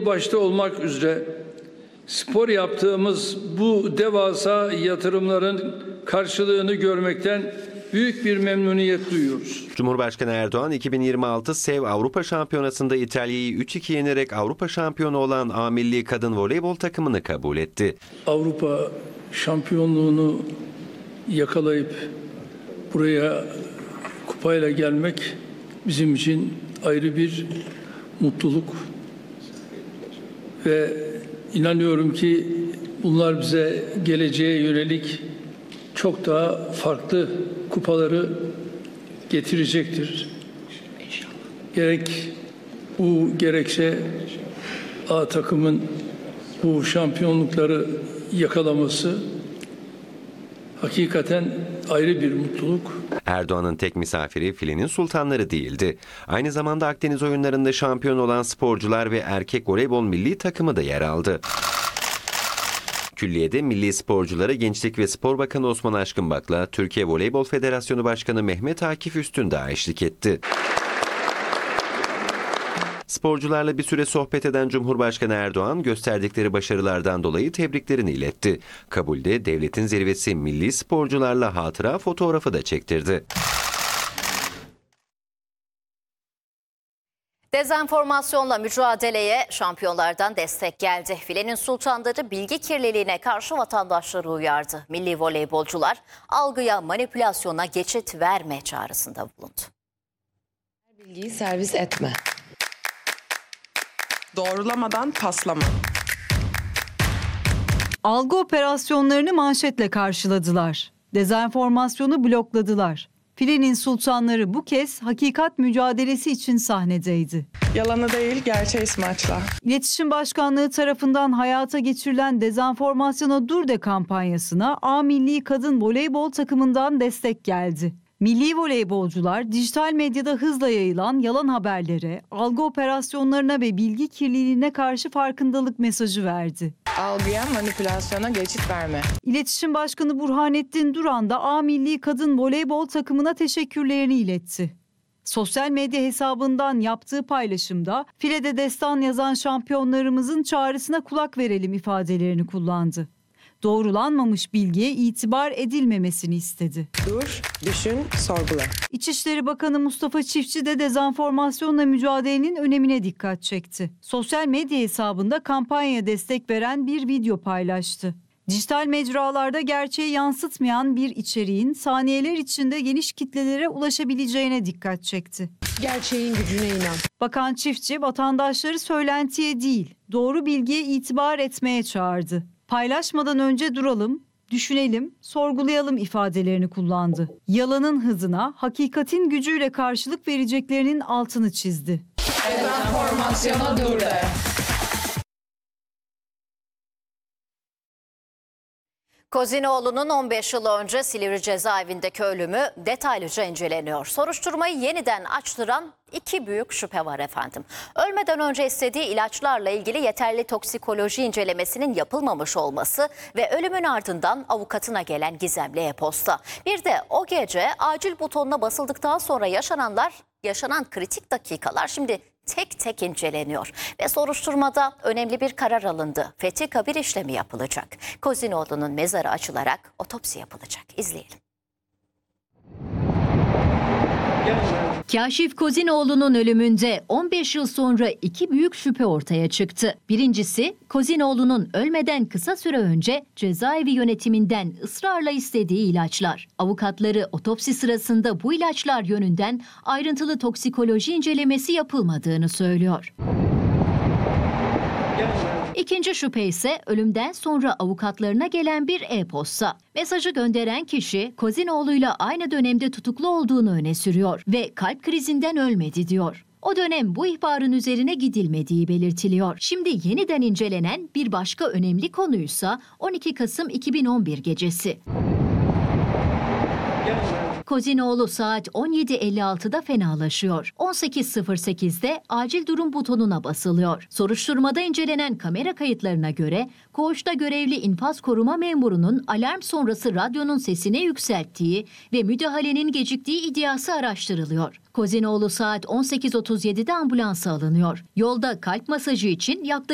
başta olmak üzere spor yaptığımız bu devasa yatırımların karşılığını görmekten büyük bir memnuniyet duyuyoruz. Cumhurbaşkanı Erdoğan 2026 SEV Avrupa Şampiyonası'nda İtalya'yı 3-2 yenerek Avrupa şampiyonu olan A Milli Kadın Voleybol takımını kabul etti. Avrupa şampiyonluğunu yakalayıp buraya kupayla gelmek bizim için ayrı bir mutluluk ve inanıyorum ki bunlar bize geleceğe yönelik çok daha farklı kupaları getirecektir. Gerek bu gerekse A takımın bu şampiyonlukları yakalaması hakikaten ayrı bir mutluluk. Erdoğan'ın tek misafiri filenin sultanları değildi. Aynı zamanda Akdeniz oyunlarında şampiyon olan sporcular ve erkek voleybol milli takımı da yer aldı. Külliyede milli sporculara Gençlik ve Spor Bakanı Osman Aşkınbak'la Türkiye Voleybol Federasyonu Başkanı Mehmet Akif Üstündağ eşlik etti. Sporcularla bir süre sohbet eden Cumhurbaşkanı Erdoğan gösterdikleri başarılardan dolayı tebriklerini iletti. Kabulde devletin zirvesi milli sporcularla hatıra fotoğrafı da çektirdi. Dezenformasyonla mücadeleye şampiyonlardan destek geldi. Filenin sultanları bilgi kirliliğine karşı vatandaşları uyardı. Milli voleybolcular algıya, manipülasyona geçit verme çağrısında bulundu. Bilgiyi servis etme. Doğrulamadan paslama. Algı operasyonlarını manşetle karşıladılar. Dezenformasyonu blokladılar. Filenin sultanları bu kez hakikat mücadelesi için sahnedeydi. Yalanı değil, gerçeği ismaçla. İletişim Başkanlığı tarafından hayata geçirilen Dezenformasyona Dur De kampanyasına A Milli Kadın Voleybol takımından destek geldi. Milli voleybolcular dijital medyada hızla yayılan yalan haberlere, algı operasyonlarına ve bilgi kirliliğine karşı farkındalık mesajı verdi. Algıya, manipülasyona geçit verme. İletişim Başkanı Burhanettin Duran da A Milli Kadın Voleybol takımına teşekkürlerini iletti. Sosyal medya hesabından yaptığı paylaşımda filede destan yazan şampiyonlarımızın çağrısına kulak verelim ifadelerini kullandı. Doğrulanmamış bilgiye itibar edilmemesini istedi. Dur, düşün, sorgula. İçişleri Bakanı Mustafa Çiftçi de dezenformasyonla mücadelenin önemine dikkat çekti. Sosyal medya hesabında kampanyaya destek veren bir video paylaştı. Dijital mecralarda gerçeği yansıtmayan bir içeriğin saniyeler içinde geniş kitlelere ulaşabileceğine dikkat çekti. Gerçeğin gücüne inan. Bakan Çiftçi vatandaşları söylentiye değil, doğru bilgiye itibar etmeye çağırdı. Paylaşmadan önce duralım, düşünelim, sorgulayalım ifadelerini kullandı. Yalanın hızına, hakikatin gücüyle karşılık vereceklerinin altını çizdi. Dezenformasyona dur de. Kozinoğlu'nun 15 yıl önce Silivri cezaevindeki ölümü detaylıca inceleniyor. Soruşturmayı yeniden açtıran iki büyük şüphe var efendim. Ölmeden önce istediği ilaçlarla ilgili yeterli toksikoloji incelemesinin yapılmamış olması ve ölümün ardından avukatına gelen gizemli e-posta. Bir de o gece acil butonuna basıldıktan sonra yaşanan kritik dakikalar şimdi tek tek inceleniyor ve soruşturmada önemli bir karar alındı. Fethi kabir işlemi yapılacak. Kozinoğlu'nun mezarı açılarak otopsi yapılacak. İzleyelim. Kaşif Kozinoğlu'nun ölümünde 15 yıl sonra iki büyük şüphe ortaya çıktı. Birincisi, Kozinoğlu'nun ölmeden kısa süre önce cezaevi yönetiminden ısrarla istediği ilaçlar. Avukatları otopsi sırasında bu ilaçlar yönünden ayrıntılı toksikoloji incelemesi yapılmadığını söylüyor. İkinci şüphe ise ölümden sonra avukatlarına gelen bir e-posta. Mesajı gönderen kişi Kozinoğlu'yla aynı dönemde tutuklu olduğunu öne sürüyor ve kalp krizinden ölmedi diyor. O dönem bu ihbarın üzerine gidilmediği belirtiliyor. Şimdi yeniden incelenen bir başka önemli konuysa 12 Kasım 2011 gecesi. Kozinoğlu saat 17.56'da fenalaşıyor. 18.08'de acil durum butonuna basılıyor. Soruşturmada incelenen kamera kayıtlarına göre koğuşta görevli infaz koruma memurunun alarm sonrası radyonun sesini yükselttiği ve müdahalenin geciktiği iddiası araştırılıyor. Kozinoğlu saat 18.37'de ambulansa alınıyor. Yolda kalp masajı için yaklaşık